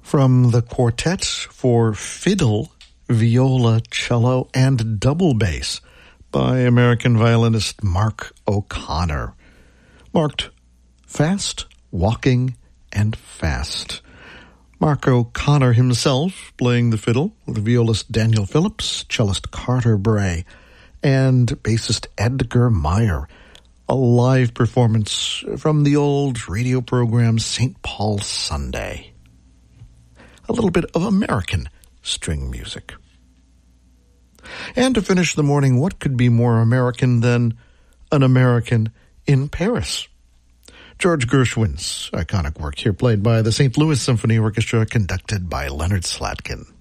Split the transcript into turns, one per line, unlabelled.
From the quartet for fiddle, viola, cello, and double bass by American violinist Mark O'Connor. Marked Fast, Walking, and Fast. Mark O'Connor himself playing the fiddle with violist Daniel Phillips, cellist Carter Bray, and bassist Edgar Meyer. A live performance from the old radio program St. Paul's Sunday. A little bit of American string music. And to finish the morning, what could be more American than an American in Paris? George Gershwin's iconic work here, played by the St. Louis Symphony Orchestra, conducted by Leonard Slatkin.